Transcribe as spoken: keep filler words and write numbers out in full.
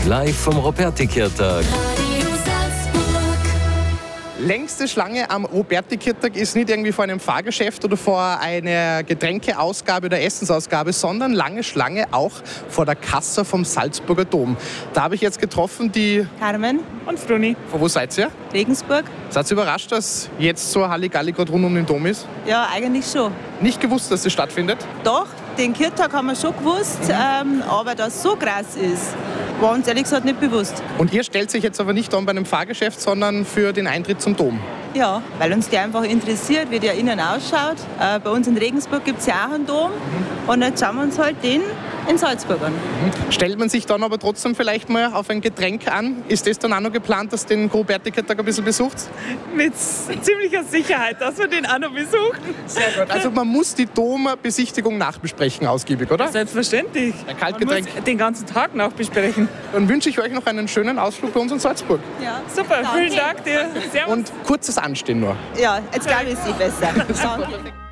live vom Robertikirtag. Längste Schlange am Robertikirtag ist nicht irgendwie vor einem Fahrgeschäft oder vor einer Getränkeausgabe oder Essensausgabe, sondern lange Schlange auch vor der Kasse vom Salzburger Dom. Da habe ich jetzt getroffen die... Carmen und Fruni. Von wo seid ihr? Regensburg. Seid ihr überrascht, dass jetzt so Halligalli gerade rund um den Dom ist? Ja, eigentlich schon. Nicht gewusst, dass das stattfindet? Doch, den Kirtag haben wir schon gewusst, ähm, aber dass es so krass ist, war uns ehrlich gesagt nicht bewusst. Und ihr stellt sich jetzt aber nicht an bei einem Fahrgeschäft, sondern für den Eintritt zum Dom? Ja, weil uns der einfach interessiert, wie der innen ausschaut. Äh, bei uns in Regensburg gibt es ja auch einen Dom. Mhm. Und jetzt schauen wir uns halt den in Salzburg an. Mhm. Stellt man sich dann aber trotzdem vielleicht mal auf ein Getränk an? Ist das dann auch noch geplant, dass den Robertikirtag ein bisschen besucht? Mit ziemlicher Sicherheit, dass wir den auch noch besuchen. Sehr gut. Also man muss die Dombesichtigung nachbesprechen, ausgiebig, oder? Selbstverständlich. Ein Kaltgetränk. Man muss den ganzen Tag nachbesprechen. Dann wünsche ich euch noch einen schönen Ausflug bei uns in Salzburg. Ja. Super, Danke. vielen Dank dir. Servus. Und kurzes Anstehen nur. Ja, jetzt glaube ich, ist sie besser. Danke.